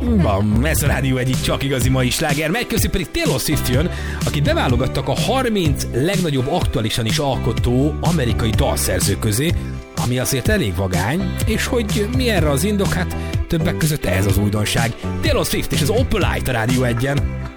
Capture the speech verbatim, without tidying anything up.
Van, ez a Rádió egyik csak igazi mai sláger. Megy közé pedig Taylor Swift jön, akit beválogattak a harminc legnagyobb aktuálisan is alkotó amerikai dalszerző közé, ami azért elég vagány, és hogy mi erre az indok, hát többek között ez az újdonság. Taylor Swift és az Opalite a Rádió egyen.